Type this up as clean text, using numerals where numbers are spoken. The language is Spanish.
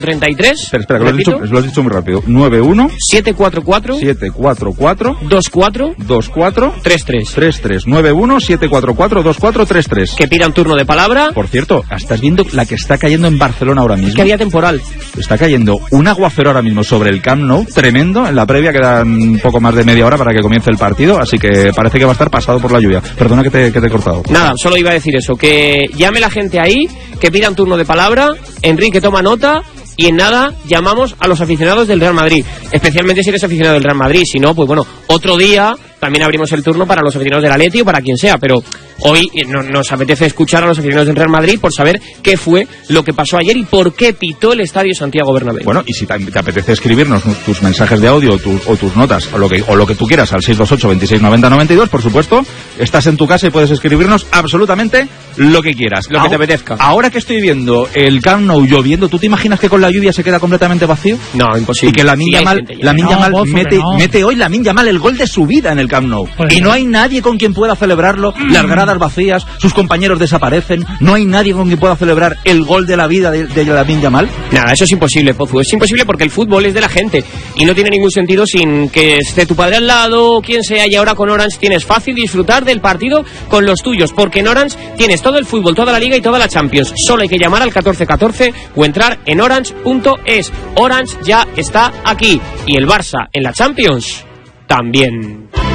33. Espera, que lo has dicho muy rápido. 91 744 24 33. 91 744 2433. Que pida un turno de palabra. Por cierto, estás viendo la que está cayendo en Barcelona ahora mismo. Es que había temporal. Está cayendo un aguacero ahora mismo sobre el Camp Nou, tremendo. En la previa quedan un poco más de media hora para que comience el partido, así que parece que va a estar pasado por la lluvia. Perdona que te he cortado. Nada, solo iba a decir eso, que llame la gente ahí, que pida un turno de palabra. Enrique toma nota. Y en nada llamamos a los aficionados del Real Madrid, especialmente si eres aficionado del Real Madrid. Si no, pues bueno, otro día también abrimos el turno para los aficionados del Atleti o para quien sea, pero hoy nos apetece escuchar a los aficionados del Real Madrid por saber qué fue lo que pasó ayer y por qué pitó el Estadio Santiago Bernabéu. Bueno, y si te apetece escribirnos tus mensajes de audio o tus notas o lo que tú quieras al 628 26 90 92, por supuesto, estás en tu casa y puedes escribirnos absolutamente lo que quieras, lo que te apetezca. Ahora que estoy viendo el Camp Nou lloviendo, ¿tú te imaginas que con la lluvia se queda completamente vacío? No, imposible. Y que Lamine Yamal mete hoy Lamine Yamal el gol de su vida en el Camp Nou. Pues y no hay nadie con quien pueda celebrarlo. Las gradas vacías, sus compañeros desaparecen. No hay nadie con quien pueda celebrar el gol de la vida de Lamine Yamal. Nada, eso es imposible, Pozu. Es imposible porque el fútbol es de la gente y no tiene ningún sentido sin que esté tu padre al lado o quien sea. Y ahora con Orange tienes fácil disfrutar del partido con los tuyos, porque en Orange tienes todo el fútbol, toda la Liga y toda la Champions. Solo hay que llamar al 1414 o entrar en orange.es. Orange ya está aquí y el Barça en la Champions también.